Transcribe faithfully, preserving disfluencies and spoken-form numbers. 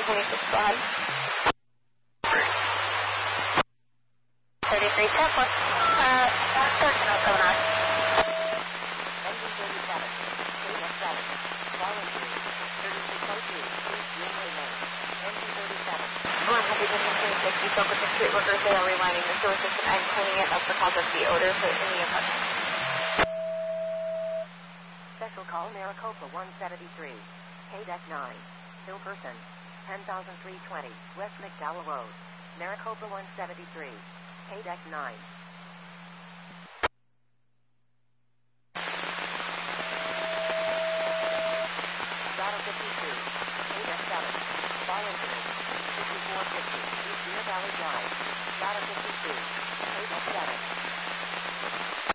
twenty-six, go ahead. thirty-three, ten four. Uh, thirteen oh seven R. Engine thirty-seven, K F seven, voluntary, thirty-six oh two, please Greenway Lane. Engine thirty-seven. one hundred twenty-six, you spoke with the street workers. They are relining the sewer system and cleaning it up because of the odor in the apartment. Special call Maricopa one seventy-three, K-Deck nine, Hillperson, ten thousand three twenty, West McDowell Road, Maricopa one seventy-three, K-Deck nine. Data fifty-two, K-Deck seven, voluntary, fifty-four fifty, East Deer Valley Drive, Data fifty-two, K-Deck seven.